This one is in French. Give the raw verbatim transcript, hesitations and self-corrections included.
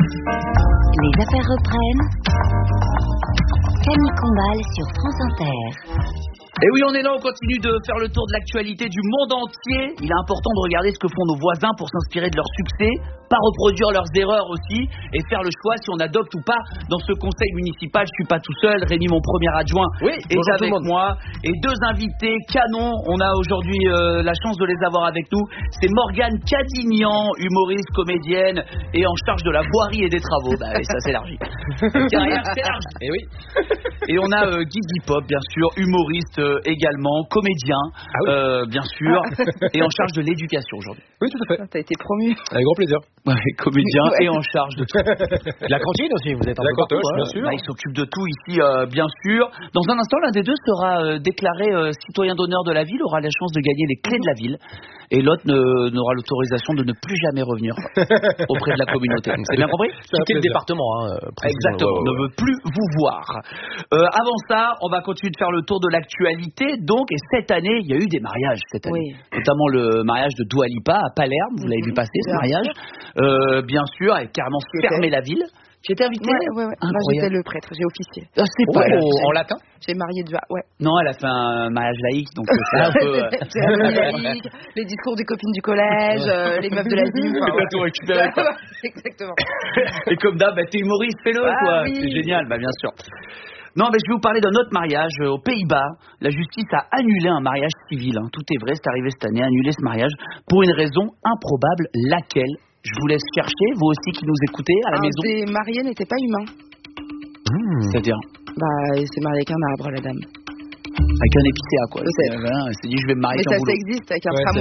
Les affaires reprennent. Camille Combal sur France Inter. Et oui, on est là, on continue de faire le tour de l'actualité du monde entier. Il est important de regarder ce que font nos voisins pour s'inspirer de leur succès, pas reproduire leurs erreurs aussi, et faire le choix si on adopte ou pas. Dans ce conseil municipal, je suis pas tout seul. Rémi, mon premier adjoint, oui, est avec moi. Et deux invités canons. On a aujourd'hui euh, la chance de les avoir avec nous. C'est Morgane Cadignan, humoriste, comédienne, et en charge de la voirie et des travaux. Bah oui, ça s'élargit. Carrière s'élargit. Et oui. Et on a euh, Guy Pop, bien sûr, humoriste euh, également, comédien, ah oui. euh, bien sûr, et en charge de l'éducation aujourd'hui. Oui, tout à fait. T'as été promu. Avec grand plaisir. Ouais, comédien ouais. Et en charge de tout. La cantine aussi, vous êtes un la peu partout, cantoche, hein. bien sûr. Bah, il s'occupe de tout ici, euh, bien sûr. Dans un instant, l'un des deux sera euh, déclaré euh, citoyen d'honneur de la ville, aura la chance de gagner les clés de la ville, et l'autre ne, n'aura l'autorisation de ne plus jamais revenir auprès de la communauté. C'est bien compris? Quitter le département. Hein, exactement, ouais, ouais. Ne veut plus vous voir. Euh, avant ça, on va continuer de faire le tour de l'actualité. Donc, et cette année, il y a eu des mariages cette année, oui. Notamment le mariage de Dua Lipa à Palerme. Vous l'avez vu passer ce mariage, euh, bien sûr, avec carrément fermé la ville. Tu étais invité? Ouais, ouais, ouais. Moi, j'étais le prêtre, j'ai officié. Ah, c'est pas oh, en latin? J'ai marié Dua, ouais. Non, elle a fait un mariage laïque, donc c'est un peu. C'est un peu laïque, les discours des copines du collège, euh, les meufs de la ville. Enfin, ouais. Tout récupéré, quoi. Exactement. Et comme d'hab, bah, t'es humoriste, fais-le, ah, quoi. Oui. C'est génial, bah bien sûr. Non, mais je vais vous parler d'un autre mariage aux Pays-Bas. La justice a annulé un mariage civil. Hein. Tout est vrai, c'est arrivé cette année, annulé ce mariage pour une raison improbable. Laquelle? Je vous laisse chercher, vous aussi qui nous écoutez à la un maison. Des mariés n'était pas humain. Mmh. C'est-à-dire? Bah, il s'est marié avec un arbre, la dame. Avec un épicéa, quoi. Elle s'est dit, je vais me marier mais avec un boulot. Mais ça, ça existe, avec un ouais, tramway.